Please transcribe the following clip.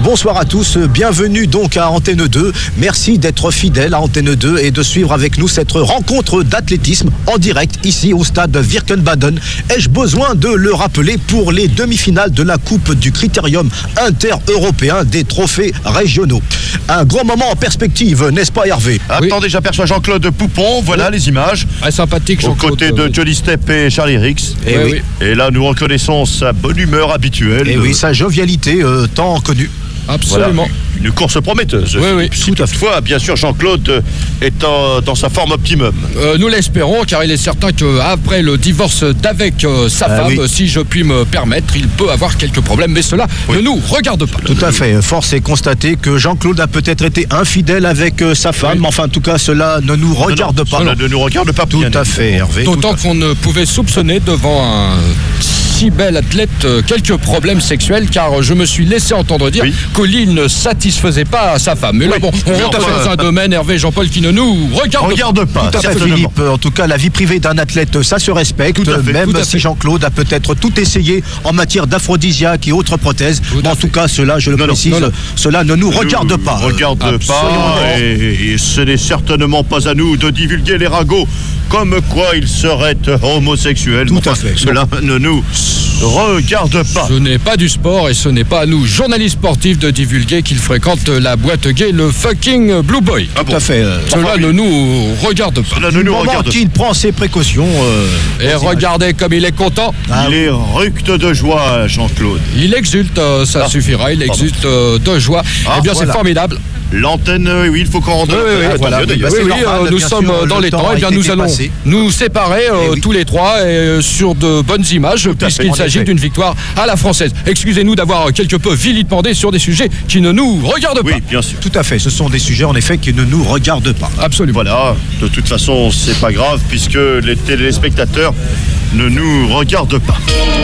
bonsoir à tous, bienvenue donc à Antenne 2. Merci d'être fidèles à Antenne 2 et de suivre avec nous cette rencontre d'athlétisme en direct ici au stade Wirkenbaden. Ai-je besoin de le rappeler pour les demi-finales de la Coupe du Critérium inter-européen des trophées régionaux. Un grand moment en perspective, n'est-ce pas Hervé? Attendez, j'aperçois Jean-Claude Poupon, voilà les images. Ah, sympathique Aux Jean-Claude. côtés de Johnny Stepp et Charlie Rix. Oui. Et là, nous reconnaissons sa bonne humeur habituelle. Et oui, sa jovialité tant connue. Absolument. Voilà, une course prometteuse. Oui, Si toutefois, bien sûr, Jean-Claude est dans sa forme optimum. Nous l'espérons, car il est certain qu'après le divorce d'avec sa femme, si je puis me permettre, il peut avoir quelques problèmes, mais cela ne nous regarde pas. Tout à fait. Force est constatée que Jean-Claude a peut-être été infidèle avec sa femme, mais enfin, en tout cas, cela ne nous regarde pas. Cela ne nous regarde pas. Tout à fait, Hervé. D'autant qu'on ne pouvait soupçonner devant un si bel athlète quelques problèmes sexuels, car je me suis laissé entendre dire que l'île ne satisfaisait pas sa femme. Mais là, bon, on rentre dans un domaine, Hervé, Jean-Paul, qui ne nous regarde pas. Tout à fait, certainement. Philippe. En tout cas, la vie privée d'un athlète, ça se respecte, Tout à fait, même tout à si fait. Jean-Claude a peut-être tout essayé en matière d'aphrodisiaque et autres prothèses. Tout à En tout cas, cela, je le précise, non. cela ne nous regarde pas. Regarde pas, Absolument. et ce n'est certainement pas à nous de divulguer les ragots comme quoi il serait homosexuel. Tout à fait. Cela ne nous regarde pas. Ce n'est pas du sport et ce n'est pas à nous, journalistes sportifs, de divulguer qu'il fréquente la boîte gay, le fucking Blue Boy. Tout à fait. Cela ne nous regarde pas. Cela ne Du nous moment regarde pas. qu'il prend ses précautions. Et regardez comme il est content. Il est ructe de joie, Jean-Claude. Il exulte, ça suffira, il exulte de joie. Eh bien, voilà. c'est formidable. L'antenne, oui, il faut qu'on rentre. voilà. Tant mieux, d'ailleurs. Bah, c'est Oui, normal, nous bien sommes sûr, dans le les temps temps. a Eh bien, été nous allons dépassé. nous séparer oui. tous les trois sur de bonnes images, puisqu'il en s'agit effet. d'une victoire à la française. Excusez-nous d'avoir quelque peu vilipendé sur des sujets qui ne nous regardent Oui, pas. bien sûr. Tout à fait. Ce sont des sujets, en effet, qui ne nous regardent pas. Absolument. Voilà, de toute façon, c'est pas grave puisque les téléspectateurs ne nous regardent pas.